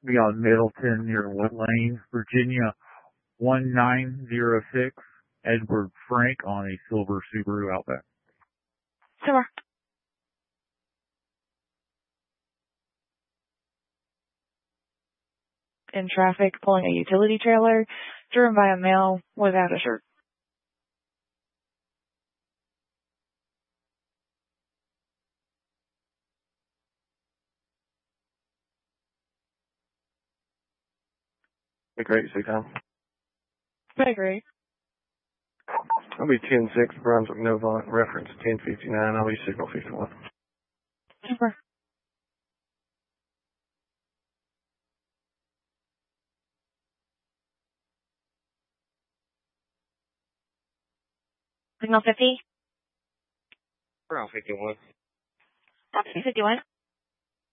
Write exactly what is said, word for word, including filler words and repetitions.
Be on Middleton near Wood Lane, Virginia one nine zero six. Edward Frank on a silver Subaru Outback. Silver. In traffic, pulling a utility trailer, driven by a male without a shirt. Be great, say Tom. Very great. I'll be ten six, Brunswick, Nova, reference ten fifty-nine. I'll be signal fifty-one. Super. Signal fifty. Ground fifty-one. Copy fifty-one.